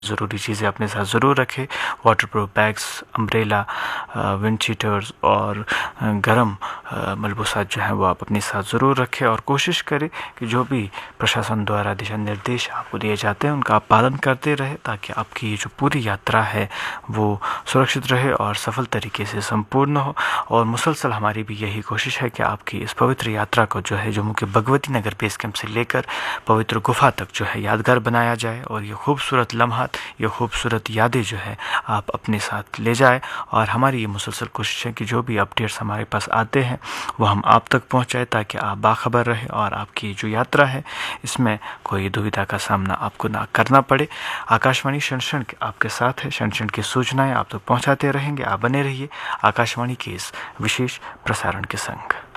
ज़रूरी चीज़ें अपने साथ ज़रूर रखें। Waterproof bags, umbrella, wind cheaters और गर्म मलबूसात जो हैं वो आप अपने साथ ज़रूर रखें। और कोशिश करें कि जो भी प्रशासन द्वारा दिशा निर्देश आपको दिए जाते हैं उनका आप पालन करते रहें, ताकि आपकी ये जो पूरी यात्रा है वो सुरक्षित रहे और सफल तरीके से संपूर्ण हो। और मुसलसल हमारी भी यही कोशिश है कि आपकी इस पवित्र यात्रा को जो है जम्मू के भगवती नगर बेस कैंप से लेकर पवित्र गुफा तक जो है यादगार बनाया जाए, और ये खूबसूरत लम्हात, ये खूबसूरत यादें जो है आप अपने साथ ले जाए। और हमारी ये मुसलसल कोशिश है कि जो भी अपडेट्स हमारे पास आते हैं वो हम आप तक पहुंचाएं, ताकि आप बाखबर रहें और आपकी जो यात्रा है इसमें कोई दुविधा का सामना आपको ना करना पड़े। आकाशवाणी क्षण क्षण आपके साथ है, क्षण क्षण की सूचनाएं आप तक पहुंचाते रहेंगे। आप बने रहिए आकाशवाणी के इस विशेष प्रसारण के संग।